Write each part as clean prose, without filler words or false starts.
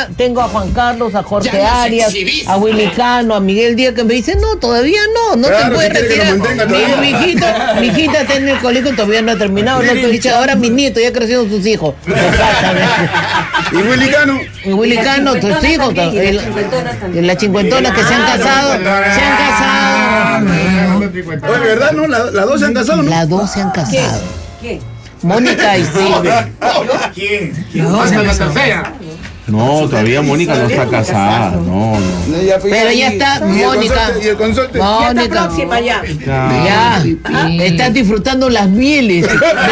día tengo a Juan Carlos, a Jorge Arias, a Willy Cano, a Miguel Díaz, que me dicen, no, todavía no te puedes retirar. Mi hijita está en el colegio, todavía no ha terminado. No te dicho, ahora mis nietos ya crecieron sus hijos. ¿Y Willy Cano? Y Willy Cano, tus hijos. Las cincuentonas que se han casado. Oye, ¿verdad? ¿No? Las dos se han casado, ¿no? Las dos se han casado. ¿Qué? Mónica y Silvia. ¿Quién? No, todavía Mónica no está casada. No. Pero ya está Mónica. ¿Y el consorte? Ya está próxima ya. Ya. Están disfrutando las mieles.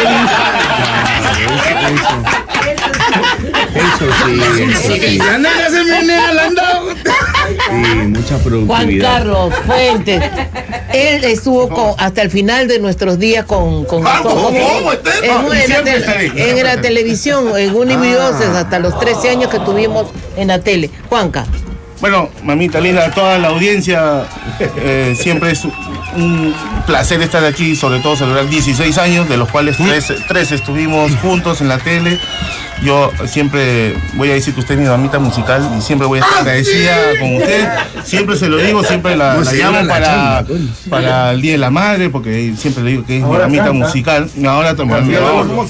Eso sí. La nena se menea al andado. Sí, mucha productividad. Juan Carlos Fuentes. Él estuvo hasta el final de nuestros días con nosotros. En la televisión, en Univivoces, hasta los 13 años que tuvimos en la tele. Juanca. Bueno, mamita linda, toda la audiencia, siempre es un placer estar aquí, sobre todo celebrar 16 años, de los cuales 13 estuvimos juntos en la tele. Yo siempre voy a decir que usted es mi mamita musical y siempre voy a estar agradecida con usted. Siempre se lo digo, siempre la llamo para el Día de la Madre, porque siempre le digo que es mi mamita musical. Ahora estoy robando.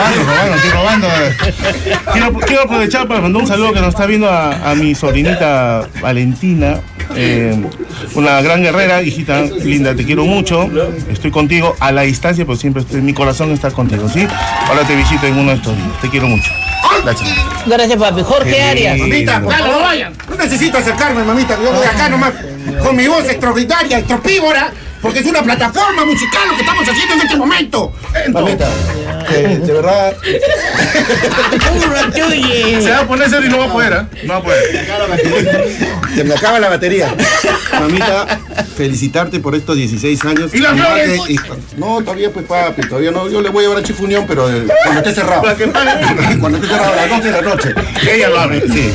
Quiero aprovechar para mandar un saludo que nos está viendo a mi sobrinita Valentina, una gran guerrera, hijita linda, te quiero mucho. Estoy contigo a la distancia, pero siempre mi corazón está contigo, ¿sí? Ahora te visito en uno de estos días. Te quiero mucho. Gracias, papi. Jorge Arias. Mamita, por favor, no vayan. No necesito acercarme, mamita. Yo voy acá nomás con mi voz extraordinaria, estropívora, porque es una plataforma musical lo que estamos haciendo en este momento. Mamita, de verdad. Se va a poner serio y no va a poder, ¿eh? No va a poder. Se me acaba la batería. Mamita, felicitarte por estos 16 años. ¿Y las flores? No, todavía pues papi, todavía no. Yo le voy a llevar a Chifunión, pero cuando esté cerrado. Cuando esté cerrado a las 12 de la noche. Ella lo abre, sí.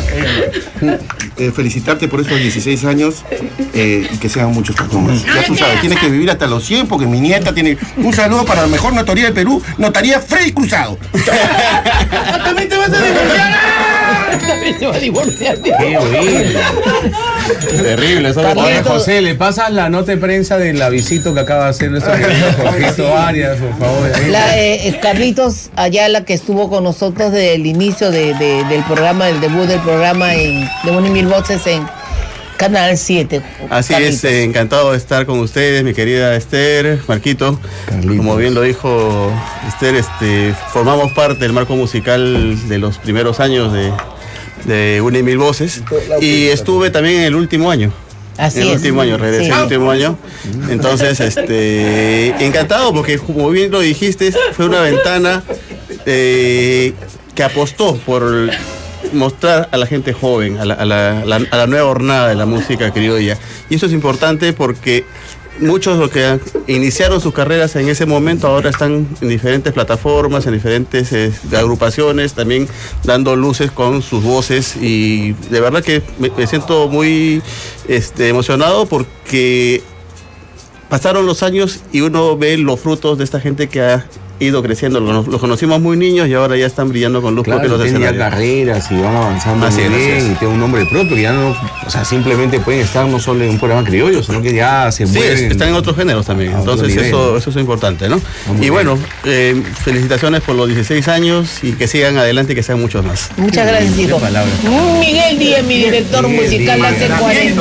Felicitarte por estos 16 años y que sean muchos más. Ya tú sabes, tienes que vivir hasta los 100 porque mi nieta tiene un saludo para la mejor notaría del Perú, notaría Freddy Cruzado. ¡También te vas a divorciar! También se va a divorciar. Qué horrible. Terrible. Eso Carlitos. José, le pasas la nota de prensa del avisito que acaba de hacer nuestro querido Jorgito Arias, por favor. Carlitos Ayala, que estuvo con nosotros desde el inicio del programa, del debut del programa de Univivoces en Canal 7. Así Carlitos. es, encantado de estar con ustedes, mi querida Esther, Marquito. Carlitos. Como bien lo dijo Esther, formamos parte del marco musical de los primeros años de Univivoces y estuve también en el último año. Así el es. último año, regresé el último año. Entonces, encantado porque como bien lo dijiste, fue una ventana que apostó por mostrar a la gente joven, a la nueva hornada de la música criolla. Y eso es importante porque muchos de los que iniciaron sus carreras en ese momento ahora están en diferentes plataformas, en diferentes agrupaciones, también dando luces con sus voces y de verdad que me siento muy emocionado porque pasaron los años y uno ve los frutos de esta gente que ha ido creciendo. Los conocimos muy niños y ahora ya están brillando con luz Claro, propia los tienen ya escenarios. carreras y van avanzando Así muy es, bien así es. y tienen un nombre propio que ya no, o sea, simplemente pueden estar no solo en un programa criollo, sino que ya se Sí, mueven. están en otros géneros también, a otro entonces nivel. eso es importante, ¿no? Muy Y bien. bueno, felicitaciones por los 16 años y que sigan adelante y que sean muchos más. Muchas gracias, hijo. palabras. Miguel Díaz, mi director Miguel musical Díaz. hace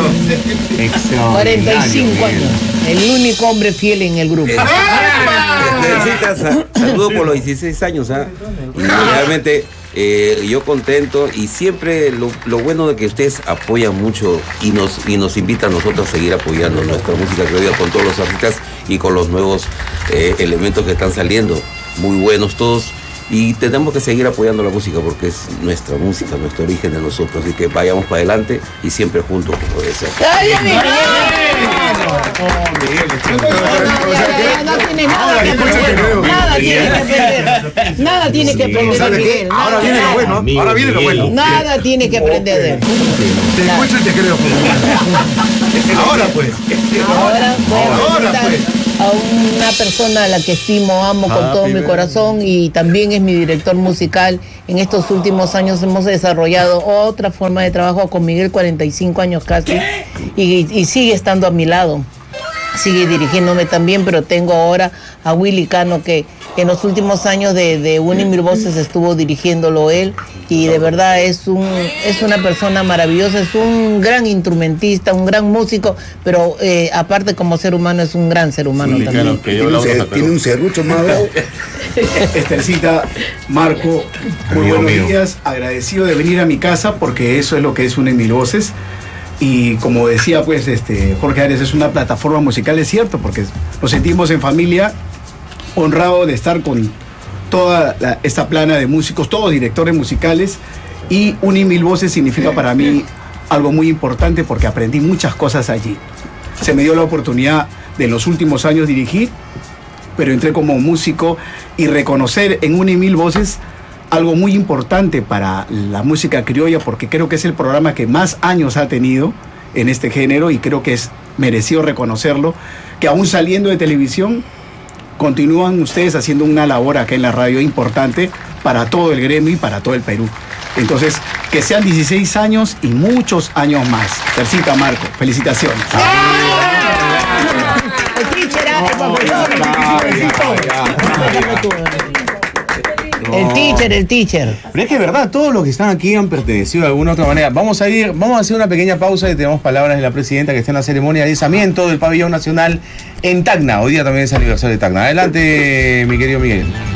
45 años. El único hombre fiel en el grupo. Saludos por los 16 años, y realmente yo contento y siempre lo bueno de que ustedes apoyan mucho y nos invitan a nosotros a seguir apoyando nuestra música criolla con todos los artistas y con los nuevos elementos que están saliendo, muy buenos todos. Y tenemos que seguir apoyando la música porque es nuestra música, nuestro origen de nosotros. Así que vayamos para adelante y siempre juntos, como debe ser. ¡Ay, Miguel! No tiene nada que aprender. Nada tiene que aprender de Miguel. Ahora viene lo bueno. Ahora viene lo bueno. Nada tiene que aprender de él. Te escucho y te creo. Ahora pues. Ahora, Ahora pues. una persona a la que estimo, amo con todo mi corazón, y también es mi director musical. En estos últimos años hemos desarrollado otra forma de trabajo con Miguel, 45 años casi, y sigue estando a mi lado, sigue dirigiéndome también, pero tengo ahora a Willy Cano, que en los últimos años de Una y Mil Voces estuvo dirigiéndolo él, y de verdad es una persona maravillosa, es un gran instrumentista, un gran músico, pero aparte como ser humano es un gran ser humano Willy también. Cano, tiene un serrucho más bravo. Estercita, Marco, muy buenos días, agradecido de venir a mi casa porque eso es lo que es Una y Mil Voces. Y como decía pues Jorge Arias, es una plataforma musical, es cierto, porque nos sentimos en familia, honrado de estar con toda esta plana de músicos, todos directores musicales, y Una y Mil Voces significa para mí algo muy importante porque aprendí muchas cosas allí. Se me dio la oportunidad de en los últimos años dirigir, pero entré como músico y reconocer en Una y Mil Voces algo muy importante para la música criolla, porque creo que es el programa que más años ha tenido en este género y creo que es merecido reconocerlo, que aún saliendo de televisión continúan ustedes haciendo una labor acá en la radio importante para todo el gremio y para todo el Perú. Entonces, que sean 16 años y muchos años más. Tercita, Marco, felicitaciones. El teacher. Pero es que es verdad, todos los que están aquí han pertenecido de alguna u otra manera. Vamos a hacer una pequeña pausa y tenemos palabras de la presidenta que está en la ceremonia de izamiento del pabellón nacional en Tacna. Hoy día también es aniversario de Tacna. Adelante, mi querido Miguel.